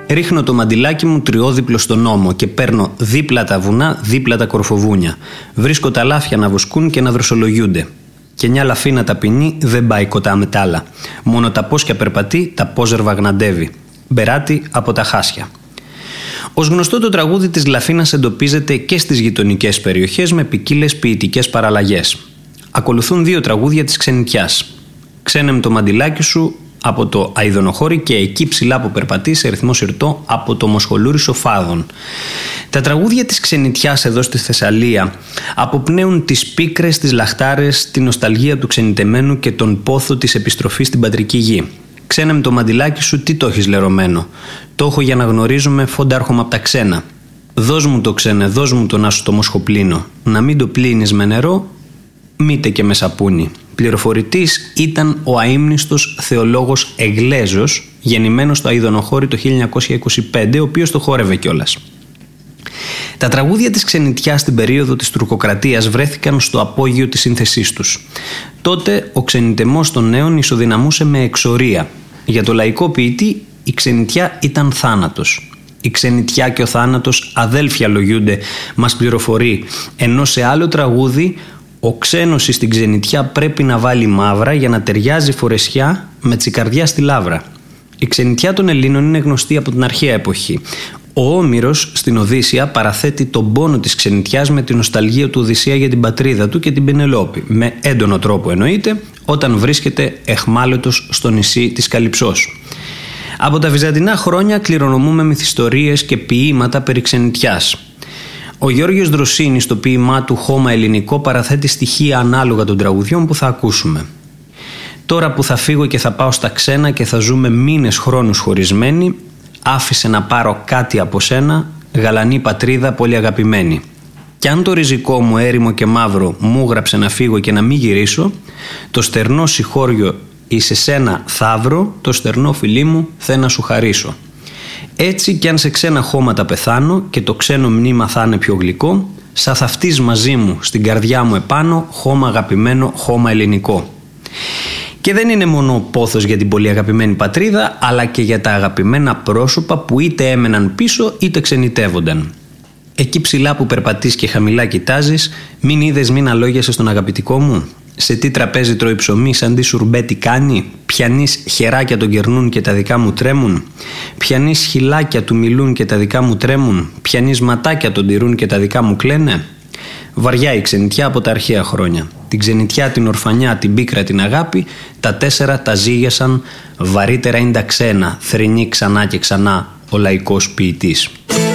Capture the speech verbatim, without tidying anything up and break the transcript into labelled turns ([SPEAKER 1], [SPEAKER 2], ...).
[SPEAKER 1] Ρίχνω το μαντιλάκι μου τριώδιπλο στον ώμο και παίρνω δίπλα τα βουνά, δίπλα τα κορφοβούνια. Βρίσκω τα λάφια να βοσκούν και να δροσολογιούνται. Και μια λαφίνα ταπεινή δεν πάει κοτά με τ' άλλα. Μόνο τα πόσκια περπατεί, τα πόζερβα γναντεύει. Μπεράτη από τα χάσια. Ως γνωστό, το τραγούδι της Λαφίνας εντοπίζεται και στις γειτονικές περιοχές με ποικίλες ποιητικές παραλλαγές. Ακολουθούν δύο τραγούδια της Ξενιτιάς. «Ξένε μ' το μαντιλάκι σου» από το Αηδονοχώρι και «Εκεί ψηλά που περπατεί» σε ρυθμό συρτό από το Μοσχολούρισο Φάδων. Τα τραγούδια της Ξενιτιάς εδώ στη Θεσσαλία αποπνέουν τις πίκρες, τις λαχτάρες, την νοσταλγία του ξενιτεμένου και τον πόθο της επιστροφής στην πατρική γη. «Ξένε μ' το μαντιλάκι σου, τι το έχεις λερωμένο? Το έχω για να γνωρίζουμε, φόνταρχομαι απ' τα ξένα. Δώσ' μου το ξένε, δώσ' μου το να σου το μοσχοπλύνω. Να μην το πλύνεις με νερό, μήτε και με σαπούνι». Πληροφορητής ήταν ο αείμνηστος θεολόγος Εγλέζος, γεννημένος στο Αηδονοχώρι το χίλια εννιακόσια είκοσι πέντε, ο οποίος το χόρευε κιόλας. Τα τραγούδια της Ξενιτιάς στην περίοδο της τουρκοκρατίας βρέθηκαν στο απόγειο της σύνθεσής τους. Τότε ο ξενιτεμός των νέων ισοδυναμούσε με εξορία. Για το λαϊκό ποιητή η Ξενιτιά ήταν θάνατος. Η Ξενιτιά και ο θάνατος αδέλφια λογιούνται, μας πληροφορεί, ενώ σε άλλο τραγούδι ο ξένος στην Ξενιτιά πρέπει να βάλει μαύρα για να ταιριάζει φορεσιά με τσικαρδιά στη λάβρα. Η Ξενιτιά των Ελλήνων είναι γνωστή από την αρχαία εποχή. Ο Όμηρος στην Οδύσσεια παραθέτει τον πόνο της Ξενιτιάς με την νοσταλγία του Οδυσσέα για την πατρίδα του και την Πενελόπη, με έντονο τρόπο εννοείται, όταν βρίσκεται εχμάλωτος στο νησί της Καλυψός. Από τα βυζαντινά χρόνια κληρονομούμε μυθιστορίες και ποίηματα περί Ξενιτιάς. Ο Γιώργος Δροσίνης στο ποίημά του «Χώμα ελληνικό» παραθέτει στοιχεία ανάλογα των τραγουδιών που θα ακούσουμε. «Τώρα που θα φύγω και θα πάω στα ξένα και θα ζούμε μήνες χρόνους χωρισμένοι, άφησε να πάρω κάτι από σένα, γαλανή πατρίδα πολύ αγαπημένη. Κι αν το ριζικό μου έρημο και μαύρο μου γράψε να φύγω και να μην γυρίσω, το στερνό συγχώριο εις εσένα θαύρο, το στερνό φιλί μου θε να σου χαρίσω. Έτσι κι αν σε ξένα χώματα πεθάνω και το ξένο μνήμα θα είναι πιο γλυκό, σα θα φτείς μαζί μου στην καρδιά μου επάνω, χώμα αγαπημένο, χώμα ελληνικό». Και δεν είναι μόνο πόθος για την πολύ αγαπημένη πατρίδα, αλλά και για τα αγαπημένα πρόσωπα που είτε έμεναν πίσω είτε ξενιτεύονταν. «Εκεί ψηλά που περπατείς και χαμηλά κοιτάζεις, μην είδες μην αλόγιασες τον αγαπητικό μου? Σε τι τραπέζι τρώει ψωμί, σαν τι σουρμπέτι κάνει? Πιανείς χεράκια τον κερνούν και τα δικά μου τρέμουν? Πιανείς χυλάκια του μιλούν και τα δικά μου τρέμουν? Πιανείς ματάκια τον τηρούν και τα δικά μου κλαίνε?» Βαριά η Ξενιτιά από τα αρχαία χρόνια. Την Ξενιτιά, την ορφανιά, την πίκρα, την αγάπη, τα τέσσερα τα ζήγεσαν, βαρύτερα είναι τα ξένα, θρηνεί ξανά και ξανά ο λαϊκός ποιητής.